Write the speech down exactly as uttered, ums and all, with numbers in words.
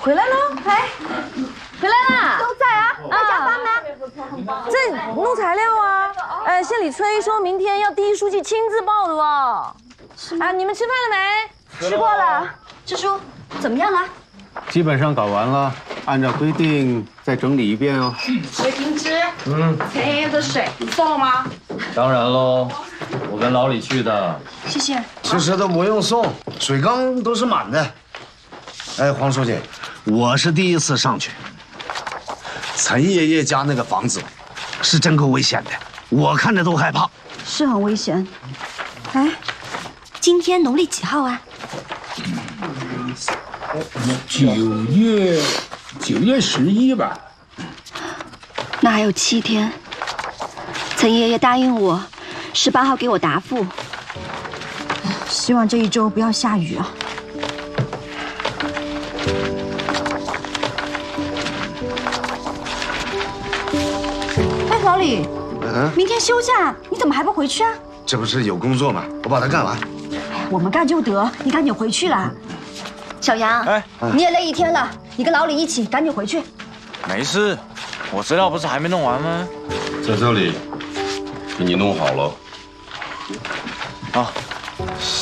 回来了，哎，回来啦！ 都在啊，在加班吗？ 在弄材料啊。哎，县里催说明天要第一书记亲自报的哦。是吗？啊，你们吃饭了没？ 吃过了。支书，怎么样了？ 基本上搞完了，按照规定再整理一遍哦。 水瓶之，嗯，前爷爷的水你送了吗？ 当然喽，我跟老李去的。 谢谢。 其实都不用送，水缸都是满的。哎，黄书记，我是第一次上去。陈爷爷家那个房子，是真够危险的，我看着都害怕。 是很危险。哎，今天农历几号啊？ 九月九月十一吧。 那还有七天。陈爷爷答应我，十八号给我答复。希望这一周不要下雨啊。哎，老李， 嗯， 明天休假，你怎么还不回去啊？ 这不是有工作吗？我把它干完。 哎，我们干就得，你赶紧回去啦。小杨，哎，你也累一天了，你跟老李一起赶紧回去。 没事，我资料不是还没弄完吗？ 在这里，给你弄好了。 啊。